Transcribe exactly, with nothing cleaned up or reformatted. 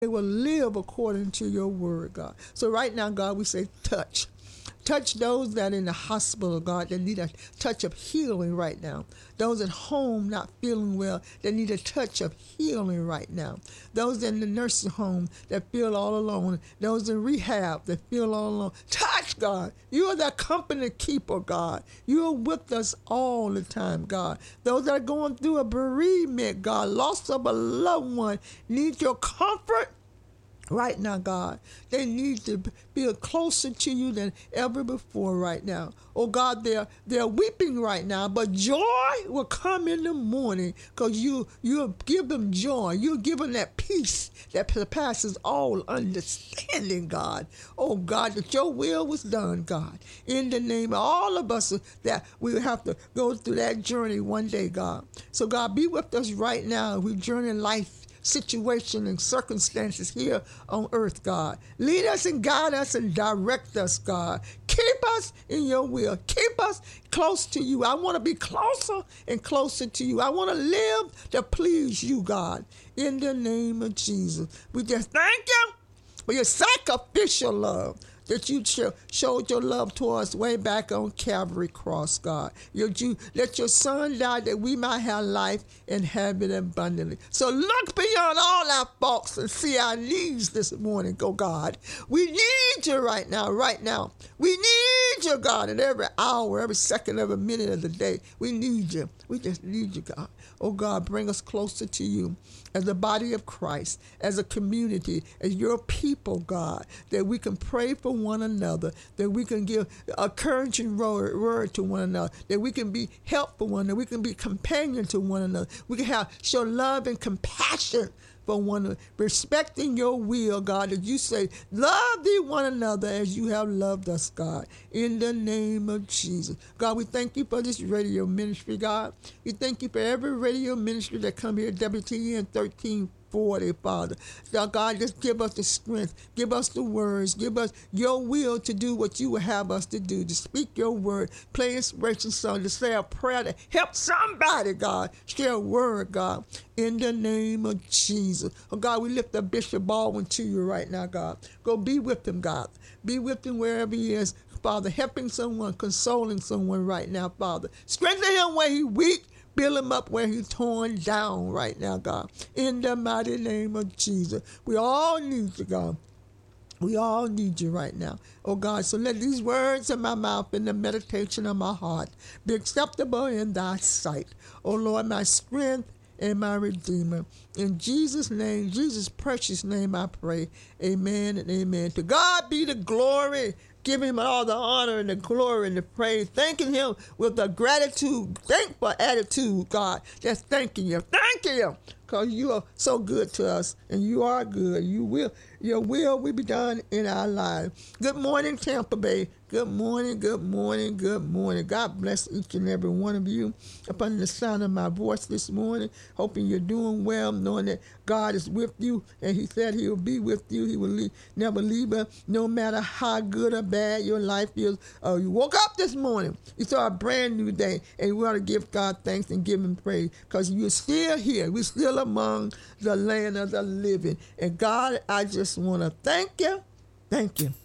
they will live according to your word, God. So right now, God, we say touch. Touch those that are in the hospital, God, that need a touch of healing right now. Those at home not feeling well, that need a touch of healing right now. Those in the nursing home that feel all alone. Those in rehab that feel all alone. Touch, God. You are the company keeper, God. You are with us all the time, God. Those that are going through a bereavement, God, loss of a loved one, need your comfort right now, God. They need to feel closer to you than ever before right now. Oh, God, they're, they're weeping right now, but joy will come in the morning because you, you'll give them joy. You'll give them that peace that surpasses all understanding, God. Oh, God, that your will was done, God. In the name of all of us that we will have to go through that journey one day, God. So, God, be with us right now. We journey life situation and circumstances here on earth, God. Lead us and guide us and direct us, God. Keep us in your will. Keep us close to you. I want to be closer and closer to you. I want to live to please you, God. In the name of Jesus. We just thank you for your sacrificial love that you showed your love to us way back on Calvary cross, God. You, you let your son die that we might have life and have it abundantly. So look beyond all our faults and see our needs this morning, oh God. We need you right now, right now. We need you, God, in every hour, every second, every minute of the day. We need you. We just need you, God. Oh God, bring us closer to you as a body of Christ, as a community, as your people, God, that we can pray for one another, that we can give a encouraging word, word to one another, that we can be helpful one another, we can be companion to one another, we can have show love and compassion for one another, respecting your will, God, that you say, love thee one another as you have loved us, God, in the name of Jesus. God, we thank you for this radio ministry, God. We thank you for every radio ministry that come here, W T N thirteen forty, Father. Now, God, just give us the strength, give us the words, give us your will to do what you will have us to do, to speak your word, play inspiration song, to say a prayer to help somebody, God, share a word, God, in the name of Jesus. Oh, God, we lift up Bishop Baldwin to you right now, God. Go be with him, God. Be with him wherever he is, Father, helping someone, consoling someone right now, Father. Strengthen him where he's weak. Build him up where he's torn down right now, God. In the mighty name of Jesus. We all need you, God. We all need you right now. Oh, God, so let these words of my mouth and the meditation of my heart be acceptable in thy sight. Oh, Lord, my strength and my Redeemer. In Jesus' name, Jesus' precious name, I pray. Amen and amen. To God be the glory. Give him all the honor and the glory and the praise. Thanking him with a gratitude, thankful attitude, God. Just thanking you. Thanking you. Because you are so good to us. And you are good. You will, your will will be done in our lives. Good morning, Tampa Bay. Good morning, good morning, good morning. God bless each and every one of you upon the sound of my voice this morning. Hoping you're doing well, knowing that God is with you. And he said he will be with you. He will leave, never leave us, no matter how good or bad your life is. Uh, you woke up this morning. You saw a brand new day. And we ought to give God thanks and give him praise. Because you're still here. We're still among the land of the living. And God, I just want to thank you. Thank you.